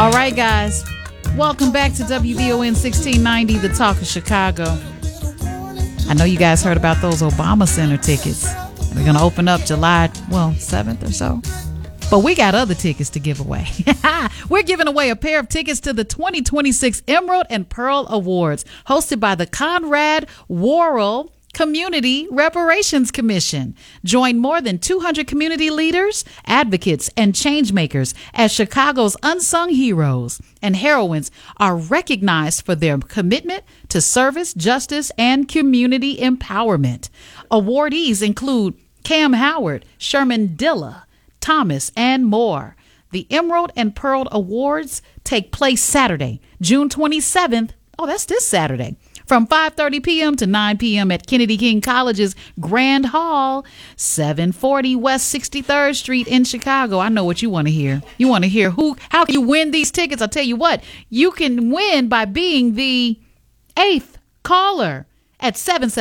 All right, guys. Welcome back to WVON 1690, the Talk of Chicago. I know you guys heard about those Obama Center tickets. They're going to open up July, 7th or so. But we got other tickets to give away. We're giving away a pair of tickets to the 2026 Emerald and Pearl Awards, hosted by the Conrad Worrell Community Reparations Commission. Join more than 200 community leaders, advocates, and changemakers as Chicago's unsung heroes and heroines are recognized for their commitment to service, justice, and community empowerment. Awardees include Cam Howard, Sherman Dilla, Thomas, and more. The Emerald and Pearl Awards take place Saturday, June 27th. Oh, that's this Saturday. From 5:30 p.m. to 9 p.m. at Kennedy King College's Grand Hall, 740 West 63rd Street in Chicago. I know what you want to hear. You want to hear how can you win these tickets? I'll tell you what, you can win by being the 8th caller at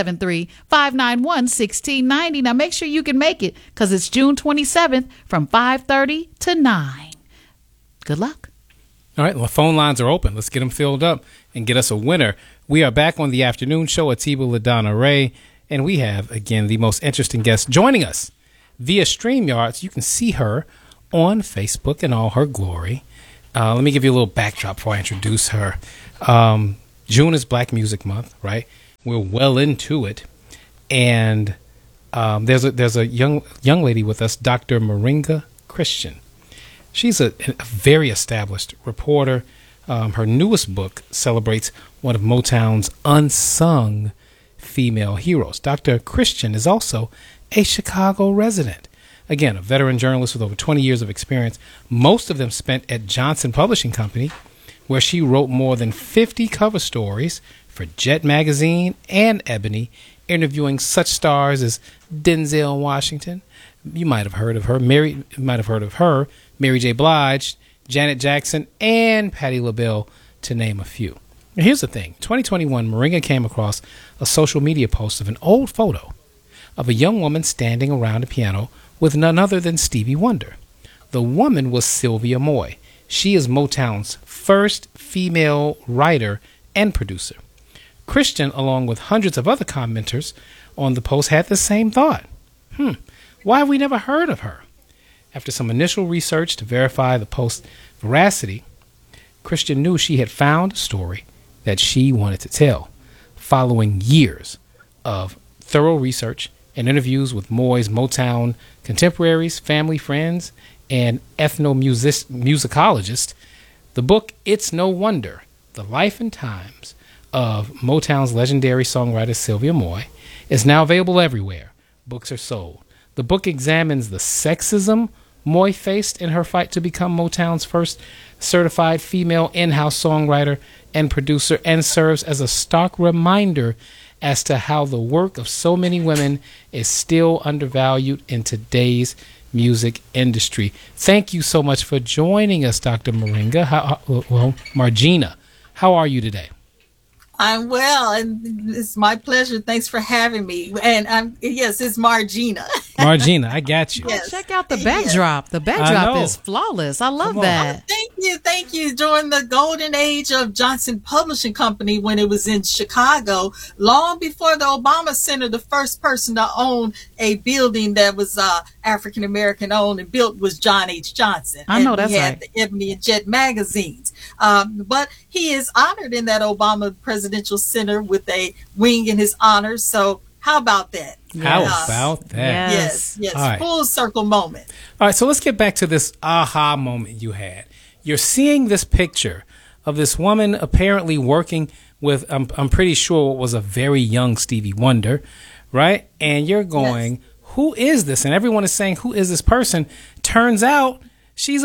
773-591-1690. Now make sure you can make it because it's June 27th from 5:30 to 9. Good luck. All right, well, phone lines are open. Let's get them filled up and get us a winner. We are back on the afternoon show at Atiba LaDonna Ray, and we have, again, the most interesting guest joining us via StreamYard. So you can see her on Facebook in all her glory. Let me give you a little backdrop before I introduce her. June is Black Music Month, right? We're well into it, and there's a young lady with us, Dr. Moringa Christian. She's a very established reporter. Her newest book celebrates one of Motown's unsung female heroes. Dr. Christian is also a Chicago resident. Again, a veteran journalist with over 20 years of experience, most of them spent at Johnson Publishing Company, where she wrote more than 50 cover stories for Jet Magazine and Ebony, interviewing such stars as Denzel Washington. You might have heard of her. Mary J. Blige, Janet Jackson, and Patti LaBelle, to name a few. Now, here's the thing. 2021, Moringa came across a social media post of an old photo of a young woman standing around a piano with none other than Stevie Wonder. The woman was Sylvia Moy. She is Motown's first female writer and producer. Christian, along with hundreds of other commenters on the post, had the same thought. Why have we never heard of her? After some initial research to verify the post's veracity, Christian knew she had found a story that she wanted to tell. Following years of thorough research and interviews with Moy's Motown contemporaries, family, friends, and ethnomusicologists, the book It's No Wonder, The Life and Times of Motown's legendary songwriter Sylvia Moy, is now available everywhere books are sold. The book examines the sexism Moy faced in her fight to become Motown's first certified female in-house songwriter and producer, and serves as a stark reminder as to how the work of so many women is still undervalued in today's music industry. Thank you so much for joining us, Dr. Moringa. Margina, how are you today? I'm well, and it's my pleasure. Thanks for having me. And it's Margina. Margina, I got you. Yes. Check out the backdrop. The backdrop is flawless. I love that. Oh, thank you. During the golden age of Johnson Publishing Company, when it was in Chicago, long before the Obama Center, the first person to own a building that was African American owned and built was John H. Johnson. I know that's right. He had the Ebony and Jet magazines. But he is honored in that Obama Presidential Center with a wing in his honor. So how about that? How about that? Yes. Right. Full circle moment. All right, so let's get back to this aha moment you had. You're seeing this picture of this woman apparently working with, I'm pretty sure, what was a very young Stevie Wonder, right? And you're going, yes. Who is this? And everyone is saying, who is this person? Turns out she's a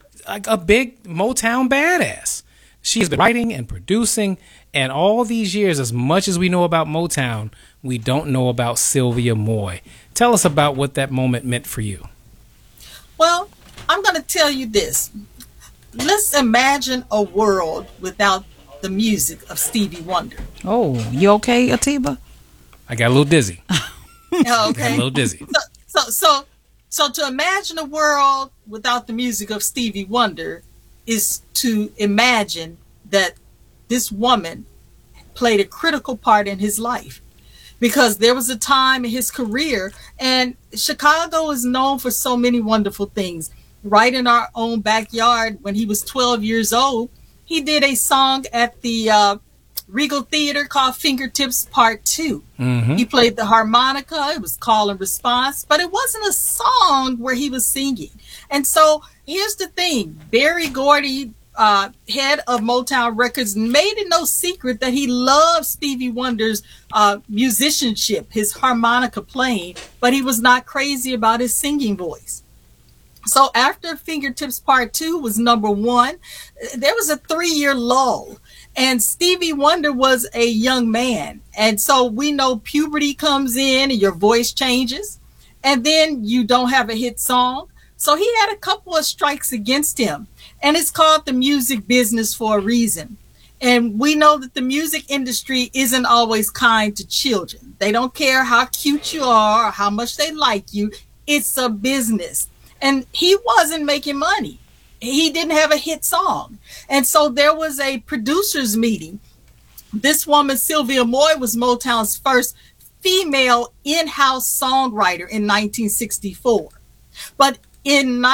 big Motown badass. She's been writing and producing, and all these years, as much as we know about Motown, we don't know about Sylvia Moy. Tell us about what that moment meant for you. Well, I'm going to tell you this. Let's imagine a world without the music of Stevie Wonder. Oh, you okay, Atiba? I got a little dizzy. Okay. Got a little dizzy. So to imagine a world without the music of Stevie Wonder is to imagine that this woman played a critical part in his life, because there was a time in his career, and Chicago is known for so many wonderful things. Right in our own backyard, when he was 12 years old, he did a song at the Regal Theater called Fingertips Part 2. Mm-hmm. He played the harmonica. It was call and response, but it wasn't a song where he was singing. And so here's the thing. Berry Gordy, head of Motown Records, made it no secret that he loved Stevie Wonder's musicianship, his harmonica playing, but he was not crazy about his singing voice. So after Fingertips Part 2 was number 1, there was a 3-year lull. And Stevie Wonder was a young man. And so we know puberty comes in and your voice changes. And then you don't have a hit song. So he had a couple of strikes against him. And it's called the music business for a reason. And we know that the music industry isn't always kind to children. They don't care how cute you are or how much they like you. It's a business. And he wasn't making money. He didn't have a hit song. And so there was a producers meeting. This woman, Sylvia Moy, was Motown's first female in-house songwriter in 1964. But in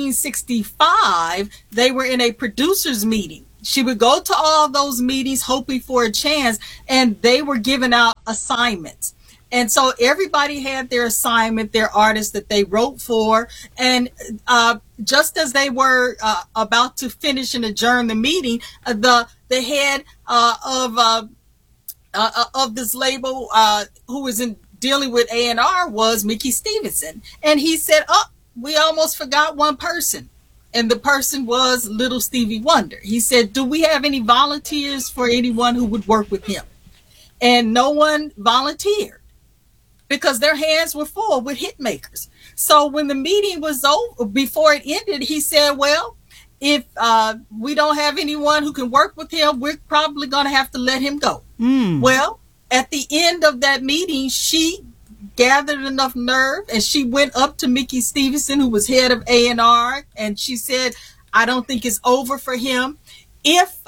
1965, they were in a producers meeting. She would go to all those meetings hoping for a chance, and they were giving out assignments. And so everybody had their assignment, their artist that they wrote for. And just as they were about to finish and adjourn the meeting, the head of this label, who was dealing with A&R, was Mickey Stevenson. And he said, "Oh, we almost forgot one person." And the person was little Stevie Wonder. He said, "Do we have any volunteers for anyone who would work with him?" And no one volunteered, because their hands were full with hit makers. So when the meeting was over, before it ended, he said, "Well, if we don't have anyone who can work with him, we're probably going to have to let him go." Well, at the end of that meeting, she gathered enough nerve and she went up to Mickey Stevenson, who was head of A&R, and she said, "I don't think it's over for him. If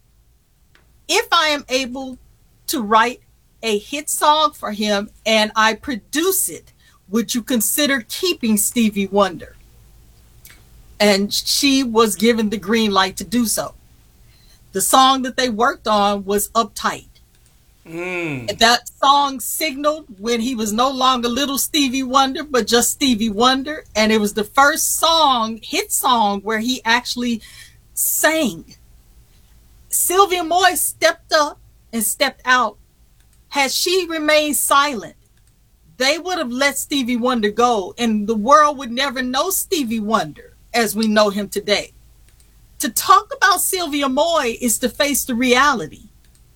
I am able to write a hit song for him and I produce it, would you consider keeping Stevie Wonder?" And she was given the green light to do so. The song that they worked on was Uptight. That song signaled when he was no longer little Stevie Wonder, but just Stevie Wonder. And it was the first hit song where he actually sang. Sylvia Moy stepped up and stepped out. Had she remained silent, they would have let Stevie Wonder go, and the world would never know Stevie Wonder as we know him today. To talk about Sylvia Moy is to face the reality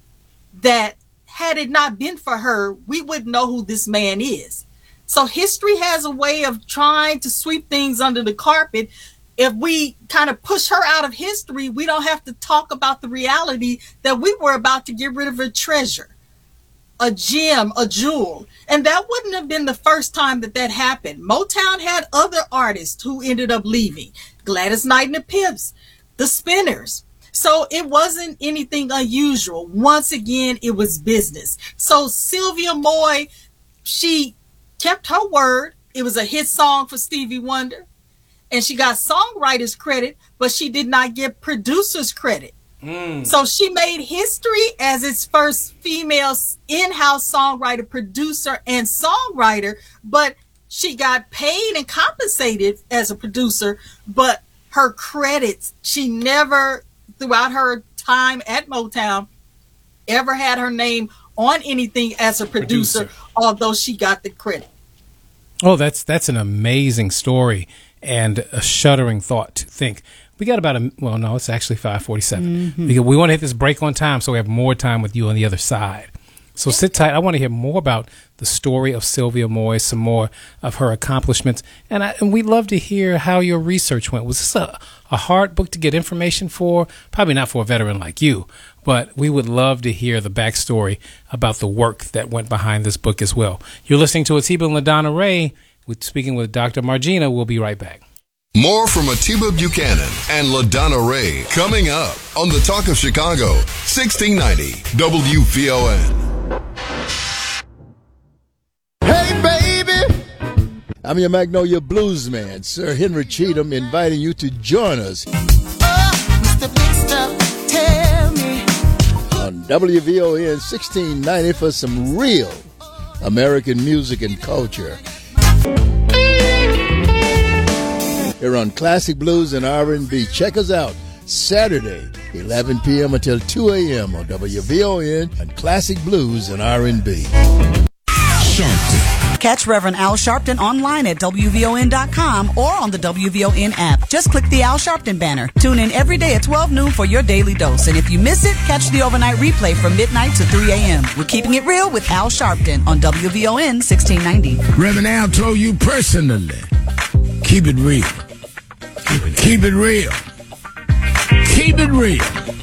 that had it not been for her, we wouldn't know who this man is. So history has a way of trying to sweep things under the carpet. If we kind of push her out of history, we don't have to talk about the reality that we were about to get rid of a treasure, a gem, a jewel. And that wouldn't have been the first time that happened. Motown had other artists who ended up leaving. Gladys Knight and the Pips, the Spinners. So it wasn't anything unusual. Once again, it was business. So Sylvia Moy, she kept her word. It was a hit song for Stevie Wonder. And she got songwriters credit, but she did not get producers credit. So she made history as its first female in-house songwriter, producer, and songwriter, but she got paid and compensated as a producer, but her credits, she never, throughout her time at Motown, ever had her name on anything as a producer. Although she got the credit. Oh, that's an amazing story and a shuddering thought to think. We got about it's actually 5:47. Because we want to hit this break on time so we have more time with you on the other side. So sit tight. I want to hear more about the story of Sylvia Moy, some more of her accomplishments. And we'd love to hear how your research went. Was this a hard book to get information for? Probably not for a veteran like you, but we would love to hear the backstory about the work that went behind this book as well. You're listening to Atiba and LaDonna Ray. We're speaking with Dr. Margina. We'll be right back. More from Atiba Buchanan and LaDonna Ray coming up on the Talk of Chicago, 1690 WVON. Hey, baby! I'm your Magnolia Blues man, Sir Henry Cheatham, inviting you to join us Mr. Big Stuff, tell me. on WVON 1690 for some real American music and culture. Here on Classic Blues and R&B. Check us out Saturday, 11 p.m. until 2 a.m. on WVON and Classic Blues and R&B. Sharpton. Catch Reverend Al Sharpton online at WVON.com or on the WVON app. Just click the Al Sharpton banner. Tune in every day at 12 noon for your daily dose. And if you miss it, catch the overnight replay from midnight to 3 a.m. We're keeping it real with Al Sharpton on WVON 1690. Reverend Al told you personally, keep it real. Keep it real. Keep it real.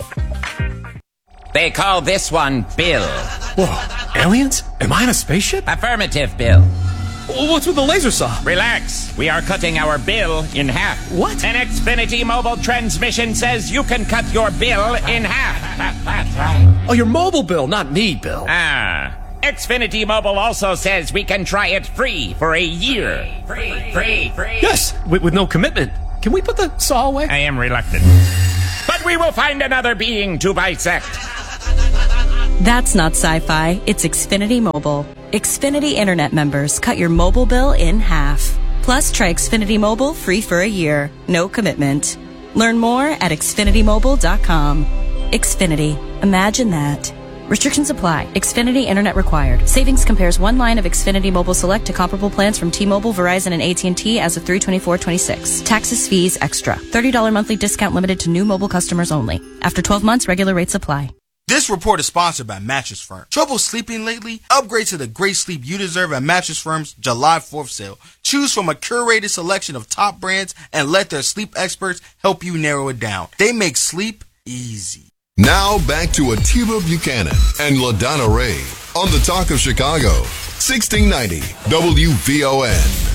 They call this one Bill. Whoa, aliens? Am I in a spaceship? Affirmative, Bill. What's with the laser saw? Relax. We are cutting our bill in half. What? An Xfinity mobile transmission says you can cut your bill in half. Oh, your mobile bill, not me, Bill. Xfinity Mobile also says we can try it free for a year. Free. Yes, with no commitment. Can we put the saw away? I am reluctant. But we will find another being to bisect. That's not sci-fi, it's Xfinity Mobile. Xfinity Internet members cut your mobile bill in half. Plus, try Xfinity Mobile free for a year. No commitment. Learn more at xfinitymobile.com. Xfinity. Imagine that. Restrictions apply. Xfinity Internet required. Savings compares one line of Xfinity Mobile Select to comparable plans from T-Mobile, Verizon, and AT&T as of 3/24/26. Taxes, fees, extra. $30 monthly discount limited to new mobile customers only. After 12 months, regular rates apply. This report is sponsored by Mattress Firm. Trouble sleeping lately? Upgrade to the great sleep you deserve at Mattress Firm's July 4th sale. Choose from a curated selection of top brands and let their sleep experts help you narrow it down. They make sleep easy. Now back to Atiba Buchanan and LaDonna Ray on the Talk of Chicago, 1690 WVON.